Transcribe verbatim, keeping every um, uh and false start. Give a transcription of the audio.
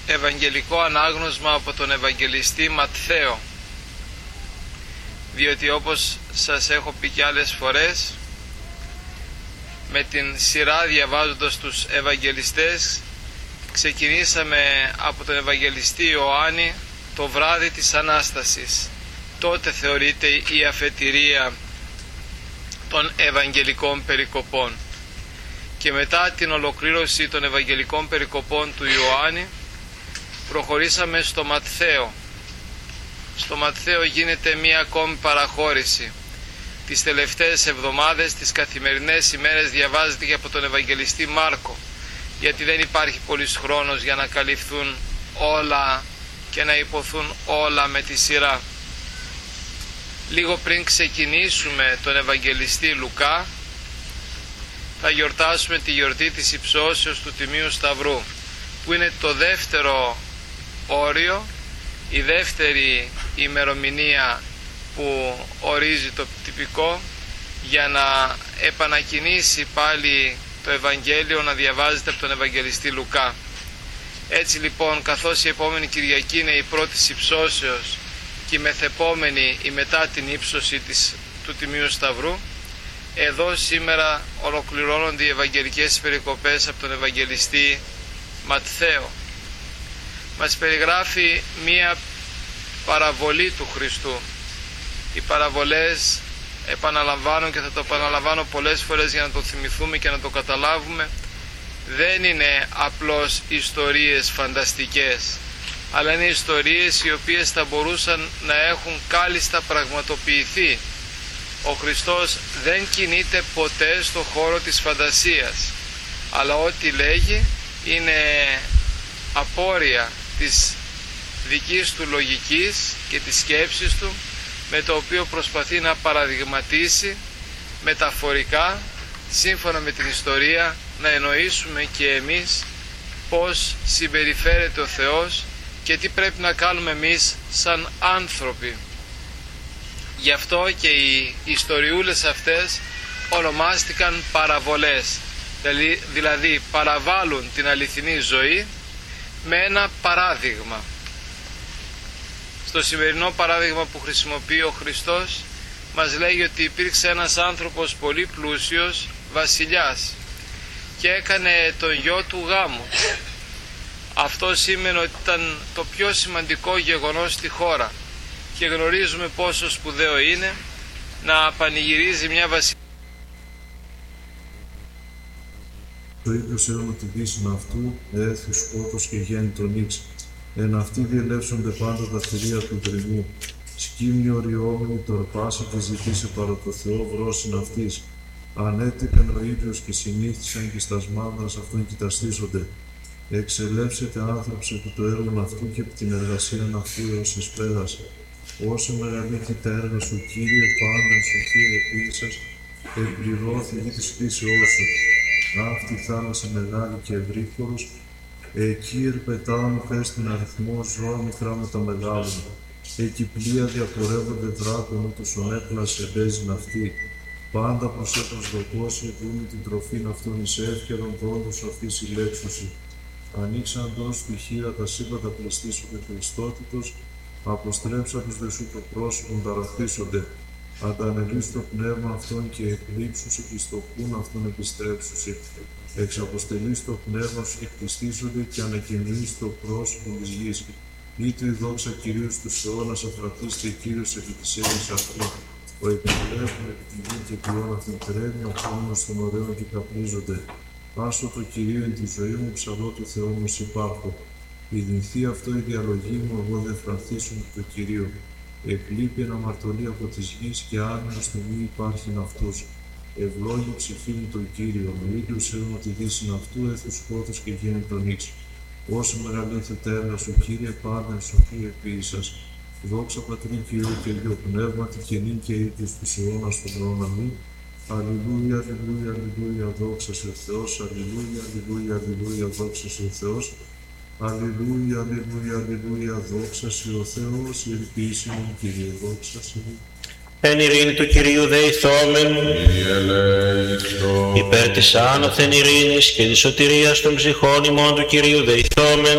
Ευαγγελικό ανάγνωσμα από τον Ευαγγελιστή Ματθαίο, διότι όπως σας έχω πει και άλλες φορές, με την σειρά διαβάζοντας τους Ευαγγελιστές ξεκινήσαμε από τον Ευαγγελιστή Ιωάννη το βράδυ της Ανάστασης. Τότε θεωρείται η αφετηρία των Ευαγγελικών περικοπών, και μετά την ολοκλήρωση των Ευαγγελικών περικοπών του Ιωάννη προχωρήσαμε στο Ματθαίο. Στο Ματθαίο γίνεται μία ακόμη παραχώρηση. Τις τελευταίες εβδομάδες, τις καθημερινές ημέρες, διαβάζεται και από τον Ευαγγελιστή Μάρκο, γιατί δεν υπάρχει πολύς χρόνος για να καλυφθούν όλα και να υποθούν όλα με τη σειρά. Λίγο πριν ξεκινήσουμε τον Ευαγγελιστή Λουκά, θα γιορτάσουμε τη γιορτή της υψώσεως του Τιμίου Σταυρού, που είναι το δεύτερο όριο, η δεύτερη ημερομηνία που ορίζει το τυπικό για να επανακινήσει πάλι το Ευαγγέλιο να διαβάζεται από τον Ευαγγελιστή Λουκά. Έτσι λοιπόν, καθώς η επόμενη Κυριακή είναι η πρώτη υψώσεως και η μεθεπόμενη η μετά την ύψωση της, του Τιμίου Σταυρού, εδώ σήμερα ολοκληρώνονται οι Ευαγγελικές περικοπές από τον Ευαγγελιστή Ματθαίο. Μας περιγράφει μία παραβολή του Χριστού. Οι παραβολές επαναλαμβάνω και θα το επαναλαμβάνω πολλές φορές για να το θυμηθούμε και να το καταλάβουμε, δεν είναι απλώς ιστορίες φανταστικές, αλλά είναι ιστορίες οι οποίες θα μπορούσαν να έχουν κάλλιστα πραγματοποιηθεί. Ο Χριστός δεν κινείται ποτέ στο χώρο της φαντασίας, αλλά ό,τι λέγει είναι απόρρια της δικής του λογικής και της σκέψης του, με το οποίο προσπαθεί να παραδειγματίσει μεταφορικά, σύμφωνα με την ιστορία, να εννοήσουμε και εμείς πώς συμπεριφέρεται ο Θεός και τι πρέπει να κάνουμε εμείς σαν άνθρωποι. Γι' αυτό και οι ιστοριούλες αυτές ονομάστηκαν παραβολές, δηλαδή παραβάλλουν την αληθινή ζωή με ένα παράδειγμα. Στο σημερινό παράδειγμα που χρησιμοποιεί ο Χριστός μας λέγει ότι υπήρξε ένας άνθρωπος πολύ πλούσιος, βασιλιάς, και έκανε τον γιο του γάμο. Αυτό σήμαινε ότι ήταν το πιο σημαντικό γεγονός στη χώρα, και γνωρίζουμε πόσο σπουδαίο είναι να πανηγυρίζει μια βασιλεία. Το ίδιος έρωμα τη δύση αυτού, έθι σκότος και γέννη τον ίξ. Εν αυτοί διελεύσονται πάντα τα θηρία του δρυμού. Σκύμνη οριόμενη τορπάσει και ζητήσε παρά το Θεό βρόσιν αυτής. Ανέτεκαν ο ίδιος και συνήθισαν και στα σμάδρας αυτών κοιταστήσονται. Εξελεύσετε άνθρωπος επί το έργο αυτού και επί την εργασία αυτού έως εσπέρασε. Όσο μεγαλύτερη τα έργα σου, Κύριε, πάντα σου Κύριε επίσης, εμπληρώθη γη της φύσεώς σου. Αυτή θάλασσα μεγάλη και ευρύχωρος, εκεί ερπετάουν πες την αριθμό ζώα μικρά με τα μεγάλων. Εκεί πλοία διαπορεύονται δράκων, ούτως ον έπλασε εμπέζην αυτή. Πάντα προς έπροσδοκώσει δούνε την τροφήν αυτών εις εύκαιρον δόντος αυτής ηλέξουσι. Ανοίξαντος τη χείρα τα σύμπαντα πλαιστήσονται Χριστότητος, αποστρέψαντος δε σου το πρόσωπον ταραχθήσονται. Αντανελείς το πνεύμα αυτών και εκλείψουσι και στο πουν αυτών επιστρέψουσι. Εξαποστελείς το πνεύμα σου και κτιστήσονται και ανακοινείς το πρόσωπο της γης. Ήτρι δόξα Κυρίου στους αιώνας αφρατήστε Κύριος επί της έργης αυτού. Ο επιβλέπουν επί τη γη και ποιόν αυτήν τρέμει, ο πόνος των ωραίων και καπνίζονται. Άσο το Κυρίο εν τη ζωή μου, ψαλώ του Θεό μου υπάρχω. Ιδρυθεί αυτό η διαλογή μου, εγώ δεν φρανθήσουν το Κυρίο. Εκλείπει ένα αμαρτωλή από της γης και άγνωστος του μη υπάρχειν αυτούς. Ευλόγη ψυχή μου τον Κύριο, ο ίδιος έρωμα τη δύσιν αυτού, έθους σκότος και γέννη τον ίξ. Όσο μεγαλύτερα τα έργα σου, Κύριε, πάντα σοφή επίησας. Δόξα Πατρί Κυρίου και Υιό Πνεύματι και νυν και ίδιος τους αιώνας των αιώνα μη. Αλληλούια, αλληλούια, αλληλούια, δόξα σε Θεός, αλληλούια, αλληλούια, αλληλούια, δόξα σε Θεός. Αλληλούια, αλληλούια, αλληλούια, δόξα σε ο Θεός, ελπίσιμον Κύριε, δόξα σε. Εν ειρήνη του Κυρίου δεηθόμεν, υπέρ της άνωθεν ειρήνης και της σωτηρίας των ψυχών ημών του Κυρίου δεηθόμεν.